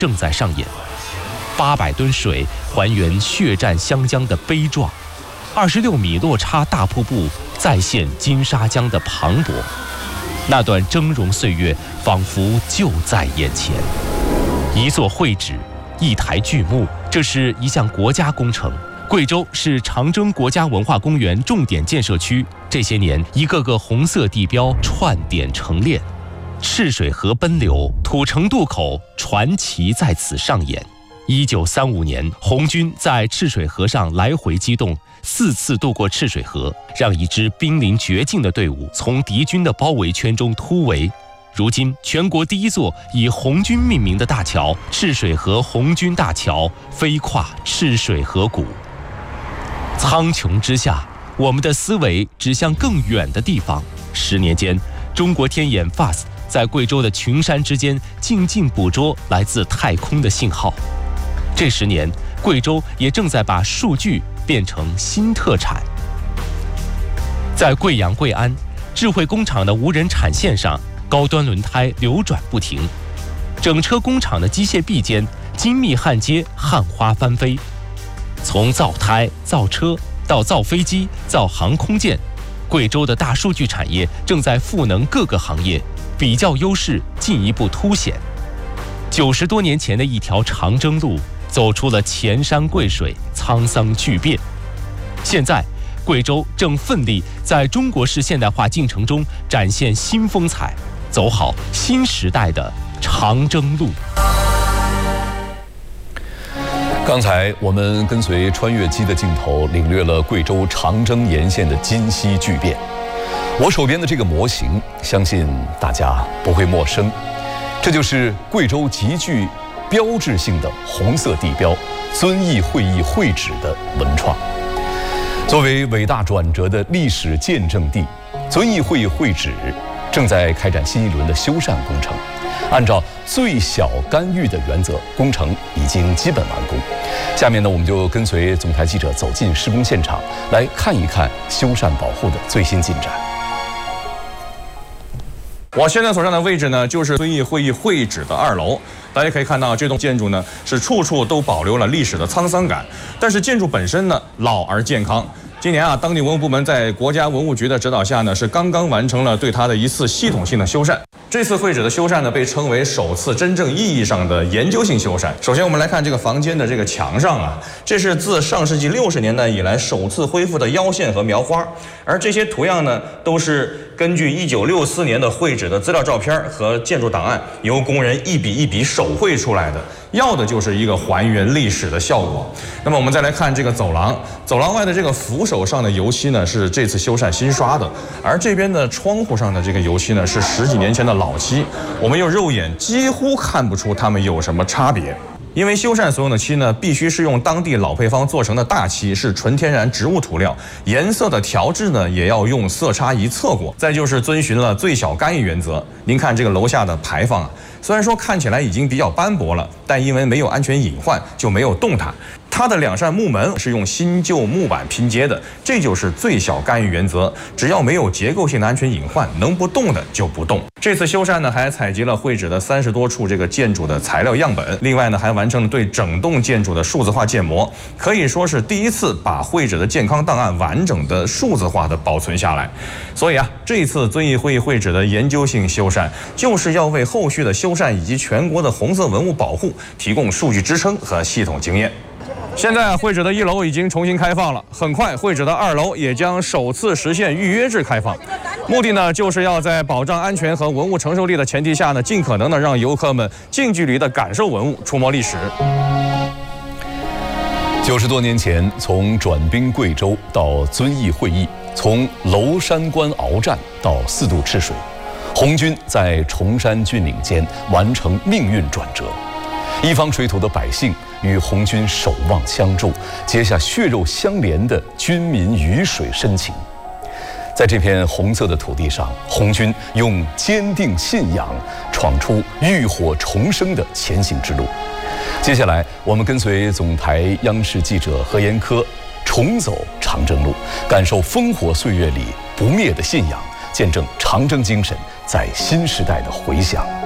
正在上演。800吨水还原血战湘江的悲壮，26米落差大瀑布再现金沙江的磅礴，那段峥嵘岁月仿佛就在眼前。一座会址，一台巨幕，这是一项国家工程。贵州是长征国家文化公园重点建设区，这些年一个个红色地标串点成链，赤水河奔流，土城渡口传奇在此上演。1935年，红军在赤水河上来回机动，4次渡过赤水河，让一支濒临绝境的队伍从敌军的包围圈中突围。如今，全国第一座以红军命名的大桥——赤水河红军大桥，飞跨赤水河谷。苍穹之下，我们的思维指向更远的地方。10年间，中国天眼 FAST 在贵州的群山之间静静捕捉来自太空的信号。这10年，贵州也正在把数据变成新特产。在贵阳贵安，智慧工厂的无人产线上，高端轮胎流转不停；整车工厂的机械臂间，精密焊接焊花翻飞。从造胎、造车到造飞机、造航空舰，贵州的大数据产业正在赋能各个行业，比较优势进一步凸显。90多年前的一条长征路，走出了前山贵水，沧桑巨变。现在，贵州正奋力在中国式现代化进程中展现新风采，走好新时代的长征路。 刚才我们跟随穿越机的镜头，领略了贵州长征沿线的今昔巨变。我手边的这个模型，相信大家不会陌生，这就是贵州极具标志性的红色地标遵义会议会址的文创。作为伟大转折的历史见证地，遵义会议会址正在开展新一轮的修缮工程。按照最小干预的原则，工程已经基本完工。下面呢，我们就跟随总台记者走进施工现场，来看一看修缮保护的最新进展。 我现在所站的位置呢，就是遵义会议会址的2楼。大家可以看到，这栋建筑呢是处处都保留了历史的沧桑感，但是建筑本身呢老而健康。今年啊，当地文物部门在国家文物局的指导下呢，是刚刚完成了对它的一次系统性的修缮。这次会址的修缮呢，被称为首次真正意义上的研究性修缮。首先，我们来看这个房间的这个墙上啊，这是自上世纪60年代以来首次恢复的腰线和描花，而这些图样呢，都是根据1964年的会址的资料照片和建筑档案，由工人一笔一笔手绘出来的，要的就是一个还原历史的效果。那么我们再来看这个走廊，走廊外的这个扶手上的油漆呢，是这次修缮新刷的，而这边的窗户上的这个油漆呢，是10几年前的老漆，我们用肉眼几乎看不出它们有什么差别。因为修缮所用的漆呢，必须是用当地老配方做成的大漆，是纯天然植物涂料，颜色的调制呢也要用色差仪测过。再就是遵循了最小干预原则。您看这个楼下的牌坊啊，虽然说看起来已经比较斑驳了，但因为没有安全隐患，就没有动它。它的2扇木门是用新旧木板拼接的，这就是最小干预原则。只要没有结构性的安全隐患，能不动的就不动。这次修缮呢，还采集了会址的30多处这个建筑的材料样本，另外呢，还完成了对整栋建筑的数字化建模，可以说是第一次把会址的健康档案完整的数字化的保存下来。所以啊，这次遵义会议会址的研究性修缮，就是要为后续的修缮以及全国的红色文物保护提供数据支撑和系统经验。现在会址的1楼已经重新开放了，很快会址的2楼也将首次实现预约制开放。目的呢，就是要在保障安全和文物承受力的前提下呢，尽可能的让游客们近距离的感受文物，触摸历史。 90多年前，从转兵贵州到遵义会议，从娄山关鏖战到4渡赤水，红军在崇山峻岭间完成命运转折。一方水土的百姓与红军守望相助，结下血肉相连的军民鱼水深情。在这片红色的土地上，红军用坚定信仰闯出浴火重生的前行之路。接下来，我们跟随总台央视记者何延科重走长征路，感受烽火岁月里不灭的信仰，见证长征精神在新时代的回响。